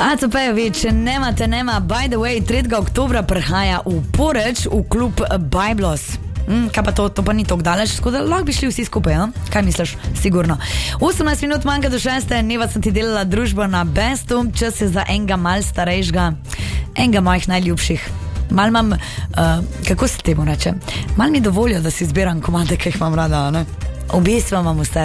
Aco Pejović, nema, by the way, 3. oktobra prihaja v Poreč, v klub Biblos. Kaj pa to pa ni tako daleč, tako da lahko bi šli vsi skupaj, no? Kaj misliš? Sigurno. 18 minut manjka do 6. Neva sem ti delala družbo na Bestu, čas je za enega mal starejšega, enega mojih najljubših. Mal imam, kako se temu reče, mal mi dovolijo, da si izbiram komade, ki jih imam rada, ne? V bistvu imam vse